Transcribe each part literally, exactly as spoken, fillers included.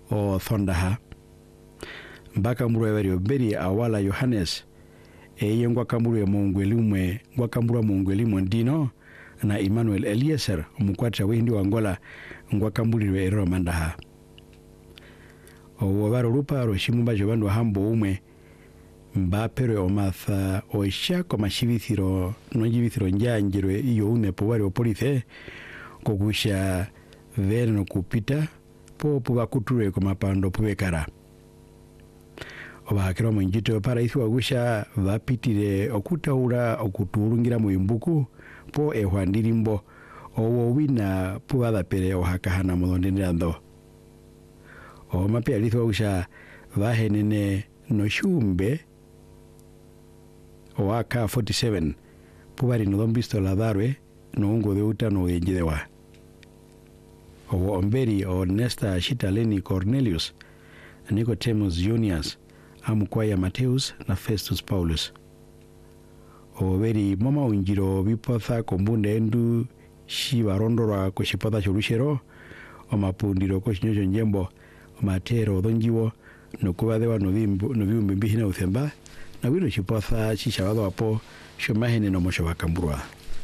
o thondaha mbaka muru everi oberi awala Yohannes eye ngwakamuru ya mongwelimwe ngwakamuru mongwelimwe ndino na Emmanuel Eliezer omukwata w'indi wa Angola ngwakamburirwe ero mandaha owo baro ruparo shimumba jobando hambo umwe mbapero omatha oisha koma shibithiro nonjibithiro njanjirwe iyo une powari opolice kogusha verno kupita po puba kuture koma pando pubekara obahakira mu njito para isu agusha vapitire okutaura okuturungira mu imbuku po ehwandirimbo owo wina puba pere ohakahana mulondendando o mapia litho agusha vahenene no shumbe o A K forty-seven pubari no dombisto la darwe no ungo de uta no yenjidewa o omberi o Nesta Shitaleni Cornelius Nicodemus Junius Amukwaya Mateus na Festus Paulus o beri mama unjiro bipotha kombunde endu shibarondora ko shipotha cholushero o mapundiro ko shinyo njembo o matero donjiwo no kubadewa no bimbo no bimbo mbihina uthemba na wino shipotha chishabado apo shomahene no mosho bakamburwa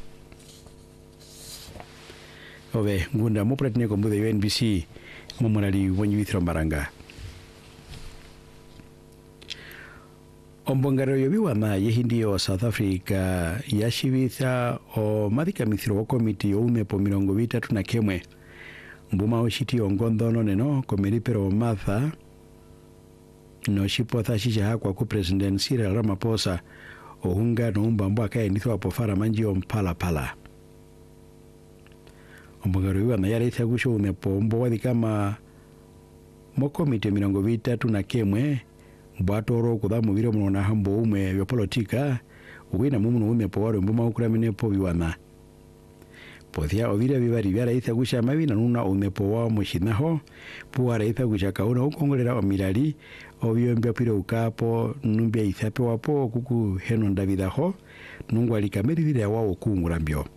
obe ngunda mo pratne ko mbude U N B C mo morali wonyi withro maranga ombongaro yobiwana yehindi o South Africa yashibitha o madika mithiro komiti yo ume po mirongo bitatu na kemwe mbuma oshiti ongondono neno komeripero matha no shipotha shisha kwa ku President Cyril Ramaphosa ohunga no mbambo akaye nitho apofara manji ompala pala ombongaro yobiwana yareitha gusho ume po mbo wadikama mo komiti mirongo bitatu na kemwe bwatoro kudamu biro muna hambo ume byo politika uwina mumu ume po waro mbuma ukuramine po biwana pothia obira bibari byara itha gusha mabina nuna ume po wa mushinaho puara itha gusha kauna ukongolera omirali obyo mbya piro ukapo numbya ithape wapo kuku heno ndavidaho nungwa likamerire wawo kungurambyo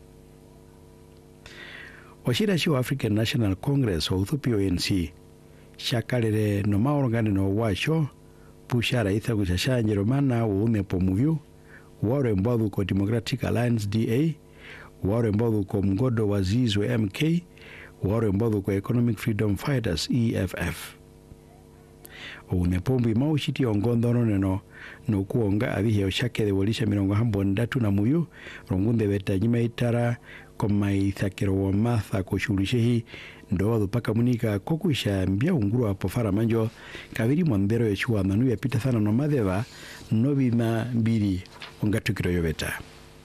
oshira shi African National Congress o Uthupi O N C shakalere no maorgane no washo pushara itha gushashanje romana uume po muvyu waro mbadu ko Democratic Alliance D A waro mbadu ko mgodo wa Zizwe M K waro mbadu ko Economic Freedom Fighters E F F une pombi maushiti ongondono neno no kuonga abihe oshake de bolisha mirongo hambo ndatu na muyu rongunde beta nyima itara koma ithakero wa matha kushulishehi ndo paka munika kokusha mbia unguru apofara manjo kabiri mondero yeshua nanu ya pita sana no madeva no bima mbiri ongatukiro yobeta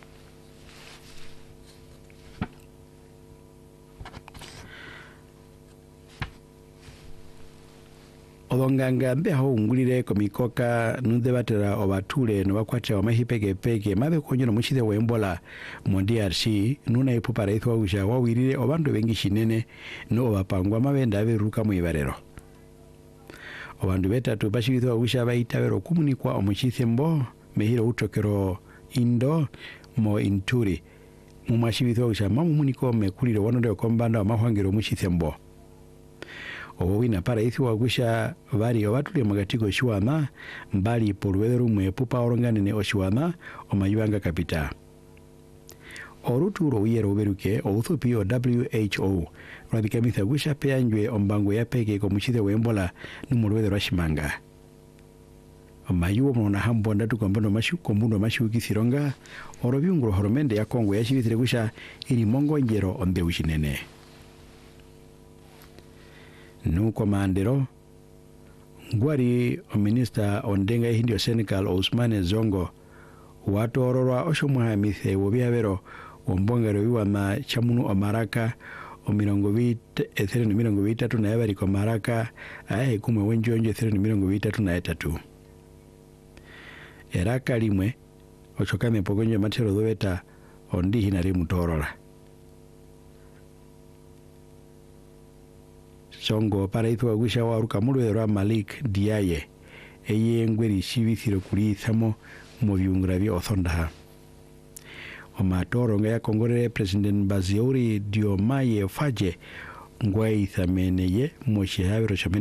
odonganga mbe ho ungulire komikoka nunde batera obatule no bakwacha amahipeke peke mabe konyo no mushide wembola mu D R C nuna ipupara ithwa usha wawirire obandu bengi shinene no bapangwa mabenda beruka mu ibarero obandu betatu bashibithwa usha baitawero kumunikwa omuchithembo mehiro utokero indo mo inturi mu mashibithwa usha mamu muniko mekulire wonode kombanda amahwangiro muchithembo owina para ithi wagusha vari obatule magatiko shwana mbali porwero mwe pupa orangane oshwana omayibanga kapita oruturo yero oberuke Uthupi o W H O radikamitha gusha peanjwe ombango ya peke ko muchide wembola numurwero rashimanga omayuwo mona hambo ndatu kombono mashu kombuno mashu kithironga orobyungro horomende ya Kongo yashibitire gusha iri mongo njero onde ushinene nuko mandero ngwari o minister ondenga hindio Senegal Ousmane Zongo watororwa oshomwa mithe wobyabero ombongero biwana chamunu omaraka o mirongo bita ethero ni mirongo bitatu na yabari ko maraka aye kumwe wenjonjo ethero ni mirongo bitatu na etatu eraka limwe ochokame pogonyo matero dobeta ondi hinare mutorora Songo para ithu agusha wa rukamuru era Malik Diaye eye ngweri shibithiro kuri thamo mu byungra byo othonda omatoro nga kongore President Baziori Diomaye Faje ngwai thameneye mo shihabiro